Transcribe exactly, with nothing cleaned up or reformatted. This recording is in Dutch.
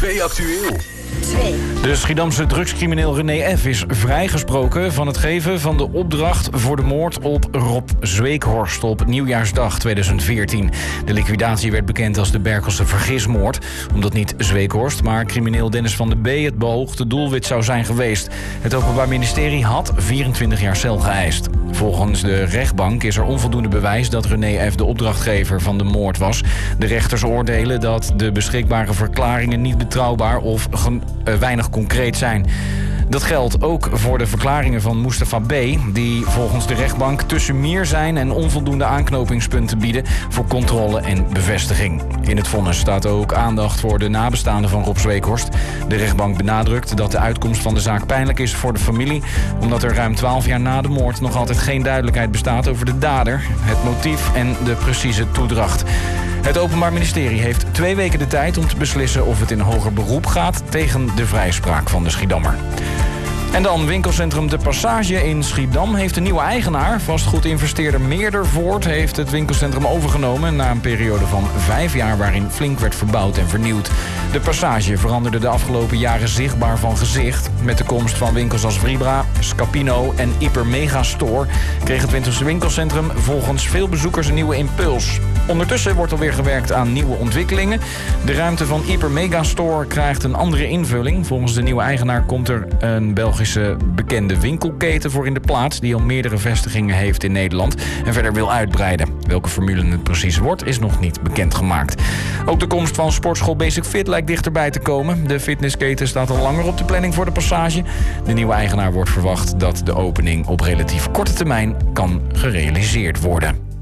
twee actueel. twee. De Schiedamse drugscrimineel René F. is vrijgesproken van het geven van de opdracht voor de moord op Rob Zweekhorst op Nieuwjaarsdag tweeduizend veertien. De liquidatie werd bekend als de Berkelse vergismoord, omdat niet Zweekhorst, maar crimineel Dennis van de B. het beoogde doelwit zou zijn geweest. Het Openbaar Ministerie had vierentwintig jaar cel geëist. Volgens de rechtbank is er onvoldoende bewijs dat René F. de opdrachtgever van de moord was. De rechters oordelen dat de beschikbare verklaringen niet betrouwbaar of gen- uh, weinig concreet zijn. Dat geldt ook voor de verklaringen van Mustafa B., die volgens de rechtbank tussen meer zijn en onvoldoende aanknopingspunten bieden voor controle en bevestiging. In het vonnis staat ook aandacht voor de nabestaanden van Rob Zweekhorst. De rechtbank benadrukt dat de uitkomst van de zaak pijnlijk is voor de familie, omdat er ruim twaalf jaar na de moord nog altijd geen duidelijkheid bestaat over de dader, het motief en de precieze toedracht. Het Openbaar Ministerie heeft twee weken de tijd om te beslissen of het in hoger beroep gaat tegen de vrijspraak van de Schiedammer. En dan winkelcentrum De Passage in Schiedam heeft een nieuwe eigenaar. Vastgoedinvesteerder Meerdervoort heeft het winkelcentrum overgenomen na een periode van vijf jaar waarin flink werd verbouwd en vernieuwd. De Passage veranderde de afgelopen jaren zichtbaar van gezicht. Met de komst van winkels als Vribra, Scapino en Hyper Megastore kreeg het winkelcentrum volgens veel bezoekers een nieuwe impuls. Ondertussen wordt alweer gewerkt aan nieuwe ontwikkelingen. De ruimte van Hyper Megastore krijgt een andere invulling. Volgens de nieuwe eigenaar komt er een Belgische bekende winkelketen voor in de plaats, die al meerdere vestigingen heeft in Nederland en verder wil uitbreiden. Welke formule het precies wordt, is nog niet bekendgemaakt. Ook de komst van sportschool Basic Fit lijkt dichterbij te komen. De fitnessketen staat al langer op de planning voor de Passage. De nieuwe eigenaar wordt verwacht dat de opening op relatief korte termijn kan gerealiseerd worden.